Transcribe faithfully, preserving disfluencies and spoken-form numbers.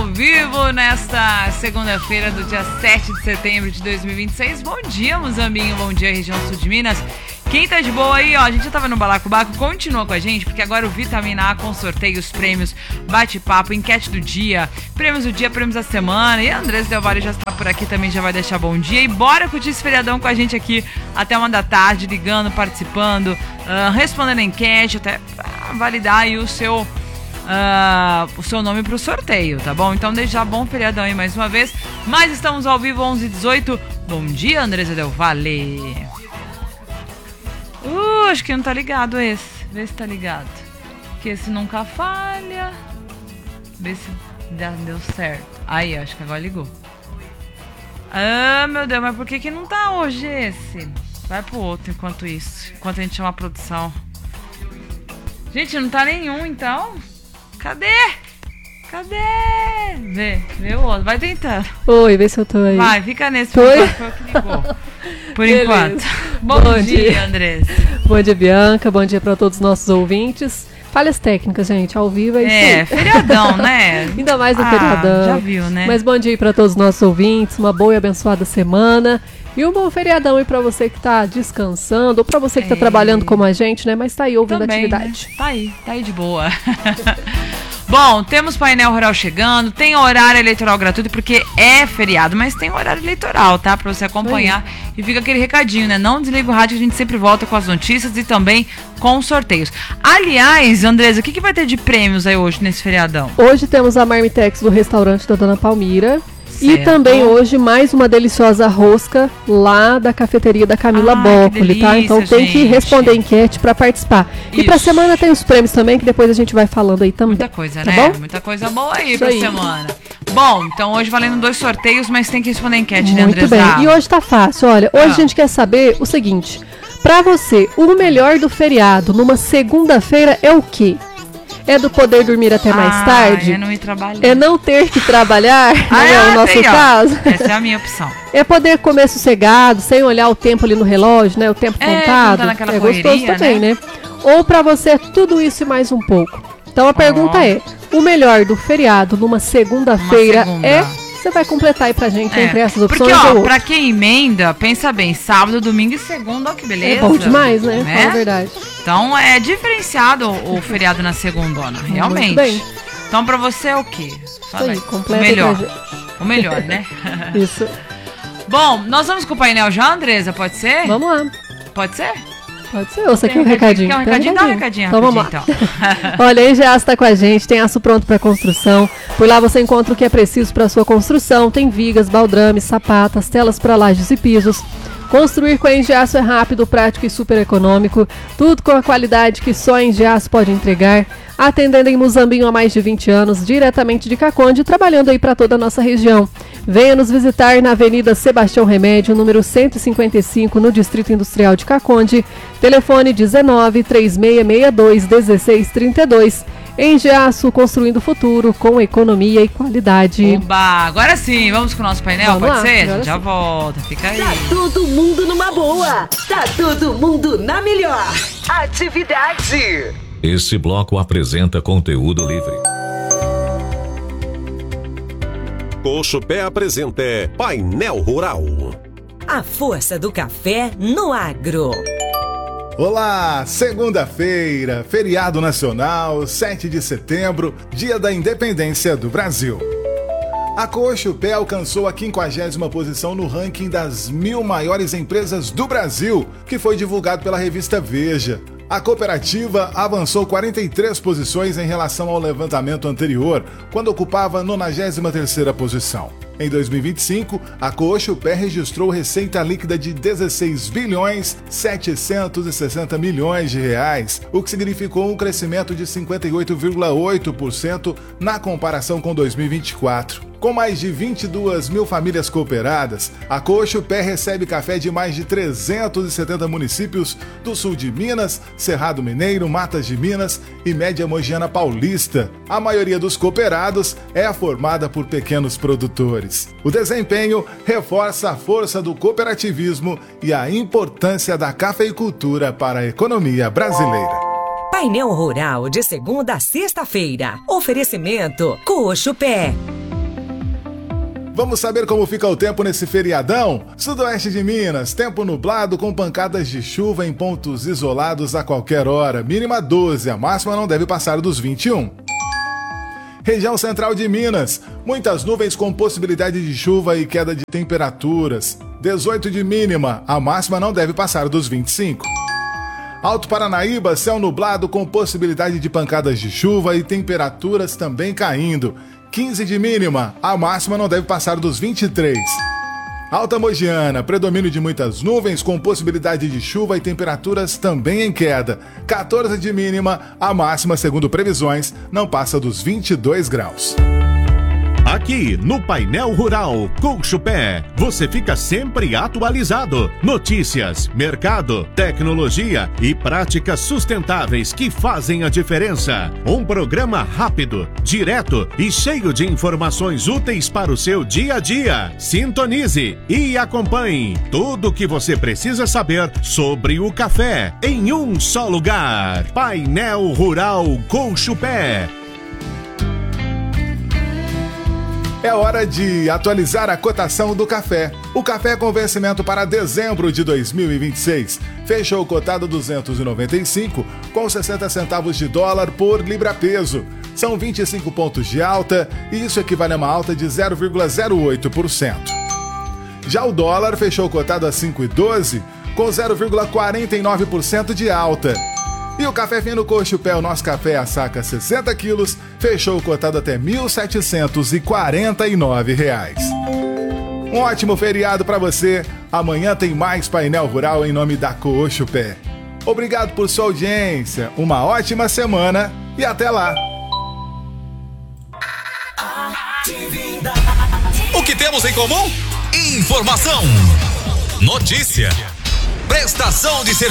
ao vivo nesta segunda-feira do dia sete de setembro de dois mil e vinte e seis. Bom dia, Muzambinho, bom dia, região sul de Minas. Quem tá de boa aí, ó, a gente já tava no Balacobaco, continua com a gente, porque agora o Vitamina A com sorteios, prêmios, bate-papo, enquete do dia, prêmios do dia, prêmios da semana. E a Andressa Del Valle já está por aqui também, já vai deixar bom dia. E bora curtir esse feriadão com a gente aqui até uma da tarde, ligando, participando, uh, respondendo a enquete, até uh, validar aí o seu, uh, o seu nome pro sorteio, tá bom? Então desde já, bom feriadão aí mais uma vez. Mas estamos ao vivo, onze e dezoito. Bom dia, Andressa Del Valle. Uh, acho que não tá ligado esse. Vê se tá ligado. Que esse nunca falha. Vê se já deu certo. Aí, acho que agora ligou. Ah, meu Deus, mas por que que não tá hoje esse? Vai pro outro enquanto isso. Enquanto a gente chama a produção. Gente, não tá nenhum, então. Cadê? Cadê? Vê, vê o outro. Vai tentando. Oi, vê se eu tô aí. Vai, fica nesse. Por enquanto, foi o que ligou. Por Beleza. enquanto. Bom, Bom dia, dia, Andressa. Bom dia, Bianca. Bom dia para todos os nossos ouvintes. Falhas técnicas, gente. Ao vivo é isso É, aí. feriadão, né? Ainda mais no ah, feriadão. Já viu, né? Mas bom dia para todos os nossos ouvintes. Uma boa e abençoada semana. E um bom feriadão aí pra você que tá descansando. Ou pra você que tá é. trabalhando como a gente, né? Mas tá aí ouvindo Também, atividade. Né? Tá aí, tá aí de boa. Bom, temos painel rural chegando, tem horário eleitoral gratuito, porque é feriado, mas tem horário eleitoral, tá? Pra você acompanhar. Oi. E fica aquele recadinho, né? Não desliga o rádio, que a gente sempre volta com as notícias e também com os sorteios. Aliás, Andresa, o que, que vai ter de prêmios aí hoje nesse feriadão? Hoje temos a Marmitex do restaurante da Dona Palmira. Certo. E também hoje mais uma deliciosa rosca lá da cafeteria da Camila ah, Boccoli, tá? Então tem gente. que responder a enquete para participar. Isso. E pra semana tem os prêmios também, que depois a gente vai falando aí também. Muita coisa, tá né? Bom? Muita coisa boa aí Isso pra aí. semana. Bom, então hoje valendo dois sorteios, mas tem que responder a enquete, Muito né, Andresa? Muito bem. E hoje tá fácil. Olha, hoje ah. a gente quer saber o seguinte. Pra você, o melhor do feriado numa segunda-feira é o quê? É do poder dormir até mais ah, tarde? É não ir trabalhar. É não ter que trabalhar, não ah, é o nosso sei, caso? Essa é a minha opção. É poder comer sossegado, sem olhar o tempo ali no relógio, né? O tempo é, contado. Tá naquela é correria, gostoso também, né? né? Ou pra você tudo isso e mais um pouco. Então a pergunta oh. é, o melhor do feriado numa segunda-feira segunda. é... Você vai completar aí pra gente é. entre essas opções. Porque, ó, pra quem emenda, pensa bem, sábado, domingo e segunda, ó que beleza. É bom demais, né? né? É verdade. Então é diferenciado o feriado na segundona, realmente. Muito bem. Então pra você é o quê? Fala aí, completa o melhor. O melhor, né? Isso. Bom, nós vamos com o painel já, Andresa, pode ser? Vamos lá. Pode ser? Pode ser, ou você quer um recadinho? Quer um recadinho? Dá um recadinho então vamos lá. Então. Olha, a Engeaço está com a gente, tem aço pronto para construção. Por lá você encontra o que é preciso para sua construção. Tem vigas, baldrames, sapatas, telas para lajes e pisos. Construir com a Engeaço é rápido, prático e super econômico. Tudo com a qualidade que só a Engeaço pode entregar. Atendendo em Muzambinho há mais de vinte anos, diretamente de Caconde, trabalhando aí para toda a nossa região. Venha nos visitar na Avenida Sebastião Remédio, número cento e cinquenta e cinco, no Distrito Industrial de Caconde. Telefone dezenove, três seis seis dois, dezesseis trinta e dois. Engeaço, construindo o futuro com economia e qualidade. Oba, agora sim, vamos com o nosso painel, vamos pode lá, ser? Já sim. volta, fica aí. Tá todo mundo numa boa, tá todo mundo na melhor. Atividade. Esse bloco apresenta conteúdo livre. Cochupé apresenta Painel Rural. A força do café no agro. Olá, segunda-feira, feriado nacional, sete de setembro, dia da independência do Brasil. A Cochupé alcançou a quinquagésima posição no ranking das mil maiores empresas do Brasil, que foi divulgado pela revista Veja. A cooperativa avançou quarenta e três posições em relação ao levantamento anterior, quando ocupava a nonagésima terceira posição. Em dois mil e vinte e cinco, a Cochupé registrou receita líquida de dezesseis bilhões setecentos e sessenta milhões de reais, o que significou um crescimento de cinquenta e oito vírgula oito por cento na comparação com dois mil e vinte e quatro. Com mais de vinte e duas mil famílias cooperadas, a Cochupé recebe café de mais de trezentos e setenta municípios do sul de Minas, Cerrado Mineiro, Matas de Minas e Média Mogiana Paulista. A maioria dos cooperados é formada por pequenos produtores. O desempenho reforça a força do cooperativismo e a importância da cafeicultura para a economia brasileira. Painel Rural de segunda a sexta-feira. Oferecimento Cochupé. Vamos saber como fica o tempo nesse feriadão? Sudoeste de Minas, tempo nublado com pancadas de chuva em pontos isolados a qualquer hora. Mínima doze, a máxima não deve passar dos vinte e um. Região central de Minas, muitas nuvens com possibilidade de chuva e queda de temperaturas. dezoito de mínima, a máxima não deve passar dos vinte e cinco. Alto Paranaíba, céu nublado com possibilidade de pancadas de chuva e temperaturas também caindo. quinze de mínima, a máxima não deve passar dos vinte e três. Alta Mogiana, predomínio de muitas nuvens com possibilidade de chuva e temperaturas também em queda. quatorze de mínima, a máxima, segundo previsões, não passa dos vinte e dois graus. Aqui no Painel Rural Colchupé, você fica sempre atualizado. Notícias, mercado, tecnologia e práticas sustentáveis que fazem a diferença. Um programa rápido, direto e cheio de informações úteis para o seu dia a dia. Sintonize e acompanhe tudo o que você precisa saber sobre o café em um só lugar. Painel Rural Colchupé. É hora de atualizar a cotação do café. O café com vencimento para dezembro de dois mil e vinte e seis fechou cotado duzentos e noventa e cinco com sessenta centavos de dólar por libra-peso. São vinte e cinco pontos de alta e isso equivale a uma alta de zero vírgula zero oito por cento. Já o dólar fechou cotado a cinco reais e doze centavos com zero vírgula quarenta e nove por cento de alta. E o café fino Colchupé, o nosso café a saca sessenta quilos, fechou cotado até mil setecentos e quarenta e nove reais. Um ótimo feriado para você. Amanhã tem mais Painel Rural em nome da Colchupé. Obrigado por sua audiência, uma ótima semana e até lá. O que temos em comum? Informação, notícia, prestação de serviço.